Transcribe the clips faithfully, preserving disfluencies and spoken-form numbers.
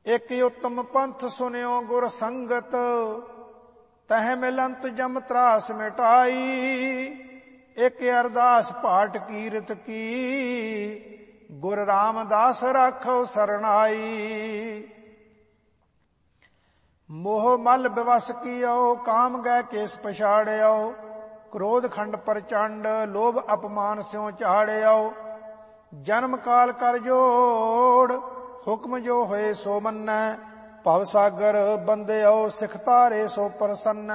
एक उत्तम पंथ सुनियो गुर संगत, तह मिलंत जम त्रास मिटाई। एक अरदास पाठ कीरत की, गुर रामदास राखो सरनाई। मोह मल बिवस कियो, काम गए केस पछाड़ियो। क्रोध खंड प्रचंड, लोभ अपमान स्यों चाड़ियो। जन्म काल कर जोड़, हुक्म जो होए सो मन्नै। भव सागर बंदियो, सिख तारे सो प्रसन्न।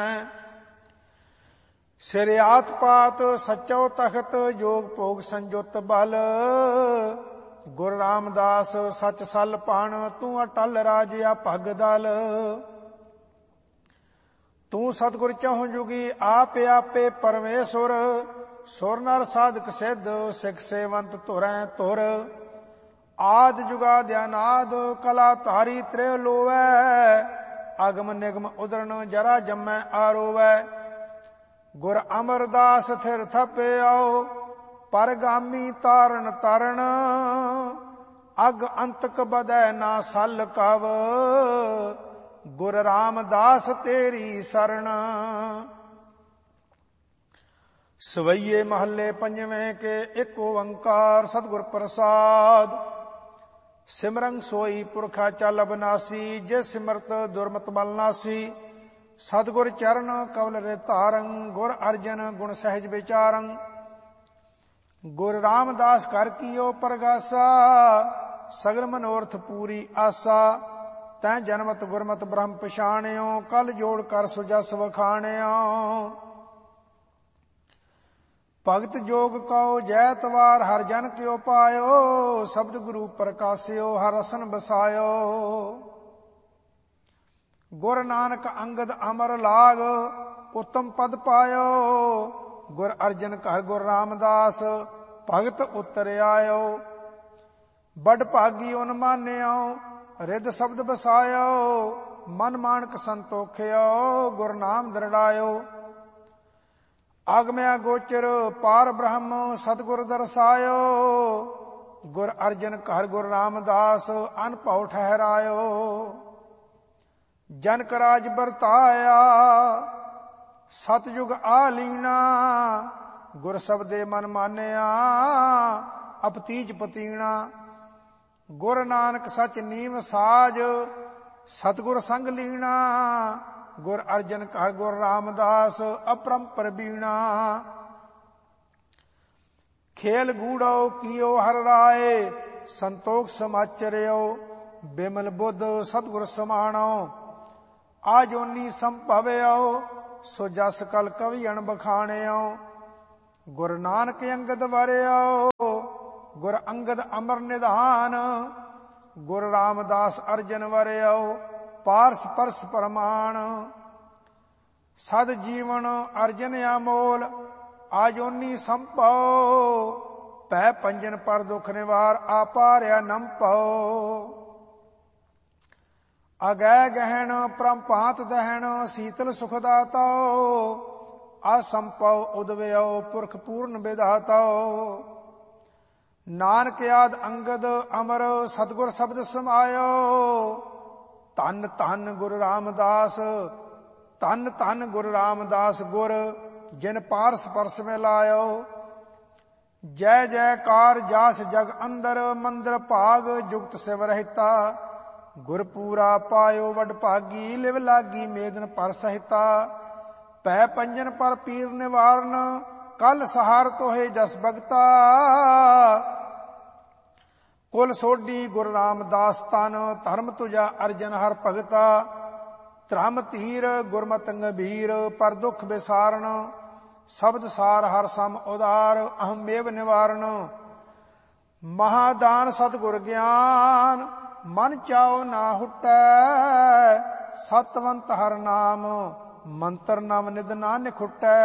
सिर आत पात सचो तखत, जोग भोग संजुत बल। गुर रामदास सच सल पाण, तू अटल राजिया भग दल। तू सतगुर चहुं जुगी, आप आपे परमेश्वर। सुर नर साधक सिद्ध, सिख सेवंत तुरै तुर। आद जुगाद अनाद, कला धारी त्रे लोवै। अगम निगम उदरण, जरा जमै आरोवै। गुर अमरदास थिर थपियो, परगामी तारण तरण। अग अंतक बदै ना सल कव, गुर रामदास तेरी शरण। सवैये महले पंजवें के, एक ओंकार सतगुर प्रसाद। सिमरन सोई पुरखा चल अबनासी, जे सिमरत दुर्मत बल नासी। सतगुर चरण कवल रे तारं, गुर अर्जन गुण सहज विचारं। गुर रामदास कर कियो परगासा, सगल मनोरथ पूरी आसा। तैं जन्मत गुरमत ब्रह्म पछाणियो, कल जोड़ कर सुजस वखाणियो। भगत जोग कहो जैतवार, हर जन क्यों पायो। शब्द गुरु प्रकाशियो, हर रसन बसायो। गुर नानक अंगद अमर लाग, उत्तम पद पायो। गुर अर्जन कर गुर रामदास, भगत उतर आयो। बड़ भागी उन मानियो, रिद शब्द बसायो। मन मानक संतोखियो, गुर नाम दृढ़ायो। आगम्या गोचर पार ब्रह्म, सतगुर दर्शायो। गुर अर्जन कर गुर रामदास, अनभव ठहरायो। जनक राज बरताया, सतयुग आलीना। गुर शब्दे मन मानिया, अपतीज पतीना। गुर नानक सच नीम साज, सतगुर संग लीना। गुर अर्जन कर गुर रामदास, अपरंपर बीणा। खेल गूढ़ो कियो हर राय, संतोख समाचरियो। बिमल बुद्ध सतगुर समाणो, आजोनी संभवयो। सो जस कल कवियन बखाणियो। गुर नानक अंगद वरियो, गुर अंगद अमर निधान। गुर रामदास अर्जन वरियो, पारस परस परमाण। सद जीवन अर्जन अमोल, आजोनी संभव। पै पंजन पर दुख निवार, आपार्या नंपो। अगै गहन परम भांत दहन, शीतल सुखदातो। असंभव उदवयो, पुरख पूर्ण विधातो। नानक आद अंगद अमर, सतगुर शब्द समायो। धन धन गुरु रामदास, धन धन गुरु रामदास गुर। जिन पारस परस में लायो। जय जयकार जास जग अंदर, मंदिर भाग जुगत शिव रहता। गुर पूरा पायो वड भागी, लिव लागी मेदन पर सहिता। पै पंजन पर पीर निवारण, कल सहार तोहे जस भगता। कुल सोडी गुर रामदास तन, धर्म तुझा अर्जन हर भगता। धर्म धीर गुरमत गंभीर, पर दुख विसारण। शब्द सार हर सम उदार, अहमेव निवारण। महादान सतगुर ज्ञान, मन चाओ ना हुटै। सतवंत हर नाम, मंत्र नव निद नानक खुटै।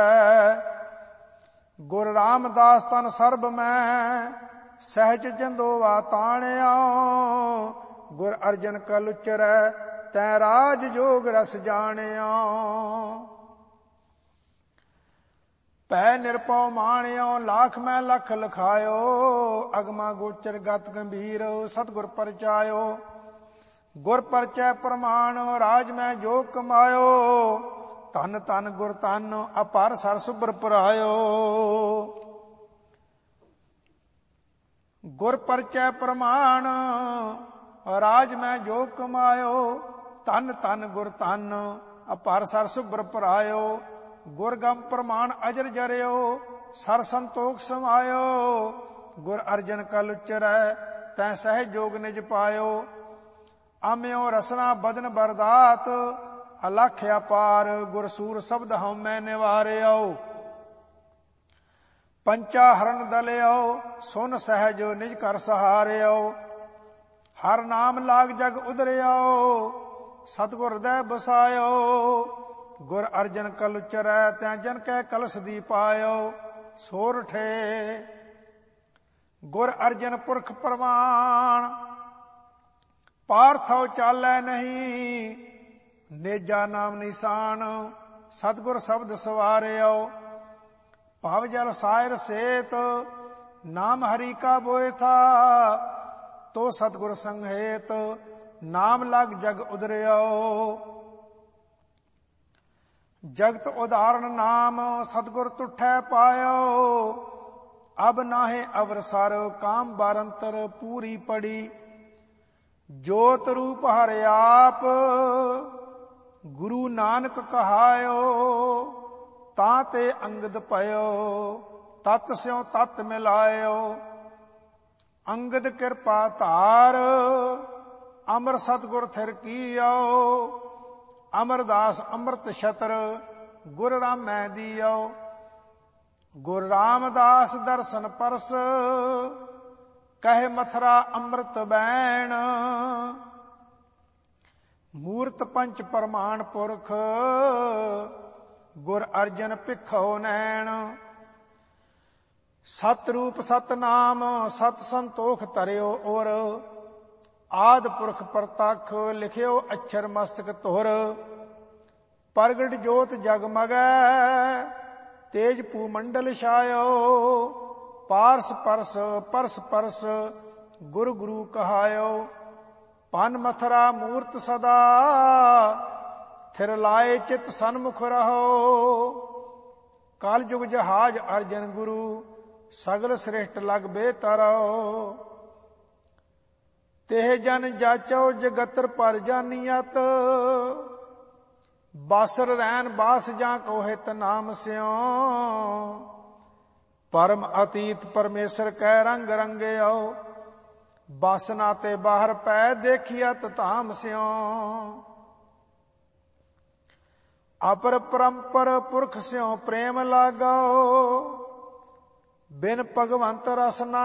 गुर रामदास तन सर्ब मैं, सहज जंदोवा ताणिया। गुर अर्जन कल उचरै, तै राज जोग रस जाणिया। पै निरपौ माणियो, लाख मैं लख लखायो। अगमा गोचर गत गंभीर, सतगुर परचायो। ਗੁਰ ਪਰਚੈ ਪ੍ਰਮਾਣ ਰਾਜ ਮੈਂ ਜੋ ਕਮਾਇਓ, ਧਨ ਧਨ ਗੁਰ ਧਨ ਅਪਾਰ ਸਰ ਸੁਭਰ ਪਰਾਇਓ। ਗੁਰ ਪਰਚੈ ਪ੍ਰਮਾਣ ਰਾਜ ਮੈਂ ਜੋ ਕਮਾਇਓ, ਧਨ ਧਨ ਗੁਰ ਧਨ ਅਪਾਰ ਸਰ ਸੁਭਰ ਪਰਾਇਓ। ਗੁਰ ਗਮ ਪ੍ਰਮਾਣ ਅਜਰ ਜਰਿਓ, ਸਰ ਸੰਤੋਖ ਸਮਾਇਓ। ਗੁਰ ਅਰਜਨ ਕਲ ਉਚਰੈ, ਤੈ ਸਹਿਜ ਜੋਗ ਨਿਜ ਪਾਇਓ। ਆਮਿਓ ਰਸਨਾ ਬਦਨ ਬਰਦਾਤ, ਅਲਖ ਅਪਾਰ ਗੁਰ ਸੂਰ ਸ਼ਬਦ ਹਉਮੈ ਨਿਵਾਰਿਓ। ਪੰਚਾ ਹਰਨ ਦਲਿਓ, ਸੁਨ ਸਹਿਜ ਨਿਜ ਘਰ ਸਹਾਰਿਓ। ਹਰ ਨਾਮ ਲਾਗ ਜਗ ਉਦਰਿਓ, ਸਤਿਗੁਰ ਹਿਰਦੈ ਬਸਾਇਓ। ਗੁਰ ਅਰਜਨ ਕਲ ਉਚਰੈ, ਤੈ ਜਨ ਕੈ ਕਲਸ ਦੀ ਪਾਇਓ। ਸੋਰਠੇ ਗੁਰ ਅਰਜਨ ਪੁਰਖ ਪ੍ਰਮਾਣ, ਪਾਰਥੋ ਚਾਲੈ ਨਹੀਂ। ਨੇਜਾ ਨਾਮ ਨਿਸ਼ਾਨ, ਸਤਿਗੁਰ ਸ਼ਬਦ ਸਵਾਰਿਓ। ਭਵ ਜਲ ਸਾਇਰ ਸੇਤ, ਨਾਮ ਹਰੀ ਕਾ ਬੋਇ ਥਾ। ਤੋ ਸਤਿਗੁਰ ਸੰਘੇਤ, ਨਾਮ ਲਗ ਜਗ ਉਦਰਿਓ। ਜਗਤ ਉਦਾਹਰਨ ਨਾਮ, ਸਤਿਗੁਰ ਤੁਠੈ ਪਾਇਓ। ਅਬ ਨਾਹੇ ਅਵਰਸਰ, ਕਾਮ ਬਾਰੰਤਰ ਪੂਰੀ ਪੜੀ। ਜੋਤ ਰੂਪ ਹਰਿ ਆਪ, ਗੁਰੂ ਨਾਨਕ ਕਹਾਇਓ। ਤਾਂ ਤੇ ਅੰਗਦ ਭਇਓ, ਤਤ ਸਿਉ ਤਤ ਮਿਲਾਇਓ। ਅੰਗਦ ਕਿਰਪਾ ਧਾਰ, ਅਮਰ ਸਤਿਗੁਰ ਥਿਰ ਕੀਓ। ਅਮਰਦਾਸ ਅੰਮ੍ਰਿਤ ਛਤਰ, ਗੁਰ ਰਾਮੈ ਦੀਓ। ਗੁਰ ਰਾਮਦਾਸ ਦਰਸ਼ਨ ਪਰਸ, ਕਹੇ ਮਥਰਾ ਅੰਮ੍ਰਿਤ ਬੈਣ। ਮੂਰਤ ਪੰਚ ਪ੍ਰਮਾਣ ਪੁਰਖ, ਗੁਰ ਅਰਜਨ ਭਿਖੋ ਨੈਣ। ਸਤ ਰੂਪ ਸਤ ਨਾਮ, ਸਤ ਸੰਤੋਖ ਤਰਿਓ ਔਰ। ਆਦ ਪੁਰਖ ਪ੍ਰਤੱਖ, ਲਿਖਿਓ ਅਛਰ ਮਸਤਕ ਧੁਰ। ਪ੍ਰਗਟ ਜੋਤ ਜਗਮਗੈ, ਤੇਜ ਭੂ ਮੰਡਲ ਛਾਇਓ। ਪਾਰਸ ਪਰਸ ਪਰਸ ਪਰਸ, ਗੁਰ ਗੁਰੂ ਕਹਾਇਓ। ਪਨ ਮਥਰਾ ਮੂਰਤ ਸਦਾ, ਥਿਰ ਲਾਏ ਚਿਤ ਸਨਮੁਖ ਰਹੋ। ਕਲ ਜੁਗ ਜਹਾਜ ਅਰਜਨ ਗੁਰੂ, ਸਗਲ ਸ੍ਰਿਸ਼ਟ ਲਗ ਬੇਤਰੋ। ਤੇ ਜਨ ਜਾਚੋ ਜਗਤਰ ਪਰ ਜਾਨੀਅਤ, ਬਾਸਰ ਰੈਨ ਬਾਸ ਜਾਂ ਕੋ ਹਿਤ ਨਾਮ ਸਿਓ। ਪਰਮ ਅਤੀਤ ਪਰਮੇਸ਼ਰ ਕੈ ਰੰਗ ਰੰਗਿਓ। ਬਾਸਨਾ ਤੇ ਬਾਹਰ ਪੈ ਦੇਖੀਅਤ ਧਾਮ ਸਿਓ। ਅਪਰ ਪਰੰਪਰ ਪੁਰਖ ਸਿਓ ਪ੍ਰੇਮ ਲਾਗੋ। ਬਿਨ ਭਗਵੰਤ ਰਸ ਨਾ